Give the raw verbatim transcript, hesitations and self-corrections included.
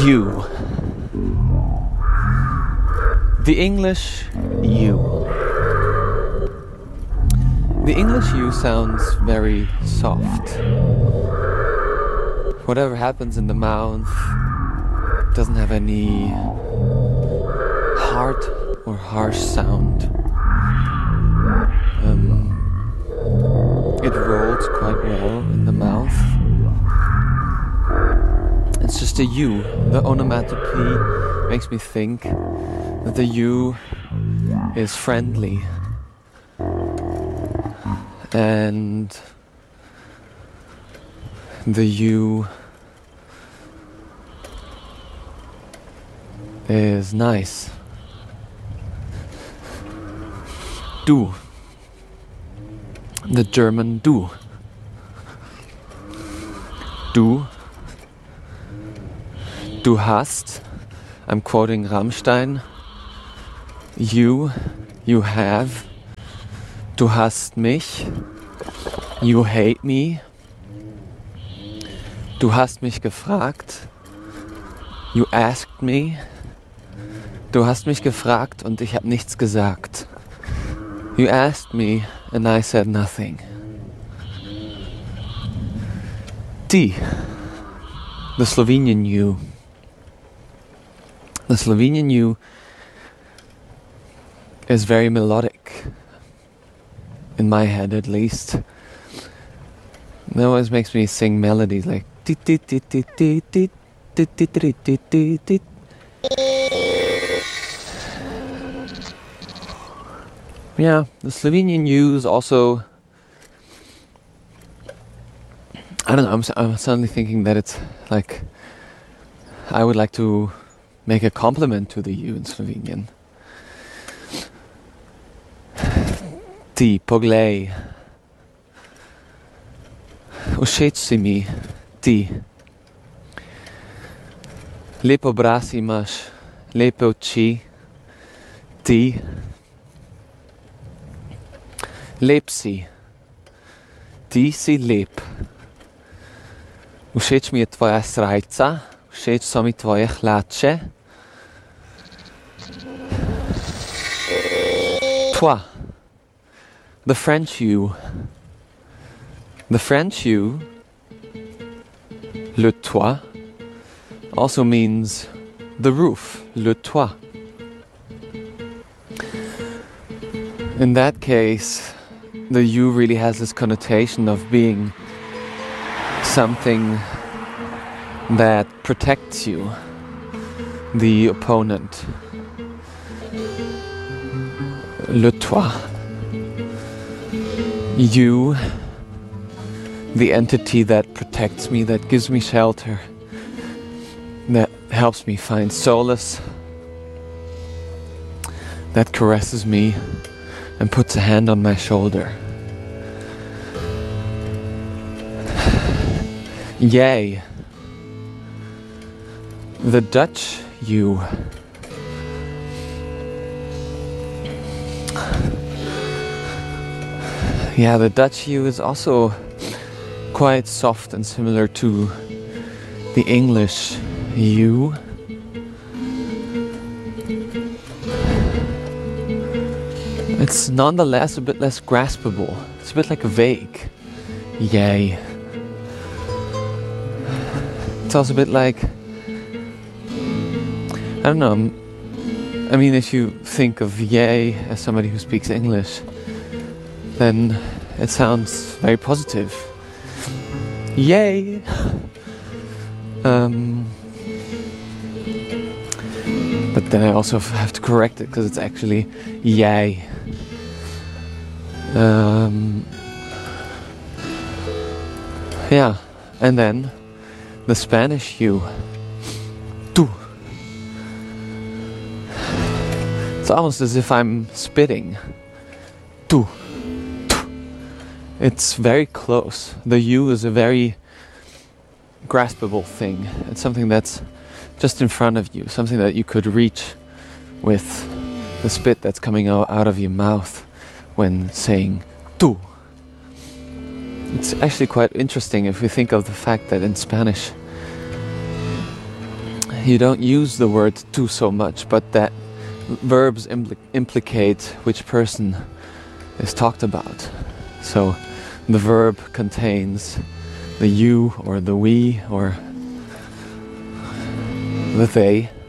You. The English you. The English you sounds very soft. Whatever happens in the mouth doesn't have any hard or harsh sound. Um, it rolls quite well in the mouth. It's just a U. The onomatopoeia makes me think that the U is friendly. And the U is nice. Du. The German du. Du. Du hast. I'm quoting Rammstein. You. You have. Du hast mich. You hate me. Du hast mich gefragt. You asked me. Du hast mich gefragt und ich habe nichts gesagt. You asked me and I said nothing. Ti. The Slovenian you. The Slovenian you is very melodic. In my head, at least. It always makes me sing melodies like yeah, the Slovenian U is also, I don't know, I'm, I'm suddenly thinking that it's like, I would like to make a compliment to the U in Slovenian. Ti, poglej. Všeč si mi, ti. Lep obraz imaš, lepe oči, ti. Lep si, ti si lep. Všeč mi je tvoja srajca, všeč so mi tvoje hlače. Toi. The French you. The French you, le toit, also means the roof, le toit. In that case, the you really has this connotation of being something that protects you, the opponent. Le toit. You, the entity that protects me, that gives me shelter, that helps me find solace, that caresses me and puts a hand on my shoulder. Yay. The Dutch you. Yeah, the Dutch U is also quite soft and similar to the English U. It's nonetheless a bit less graspable. It's a bit like vague. Yay. It's also a bit like, I don't know, I mean, if you think of yay as somebody who speaks English, then it sounds very positive. Yay! Um, but then I also have to correct it because it's actually yay. Um, yeah, and then the Spanish you. Tu. It's almost as if I'm spitting. Tu. It's very close. The U is a very graspable thing. It's something that's just in front of you, something that you could reach with the spit that's coming out, out of your mouth when saying tu. It's actually quite interesting if we think of the fact that in Spanish you don't use the word to so much, but that verbs impl- implicate which person is talked about. So the verb contains the you or the we or the they.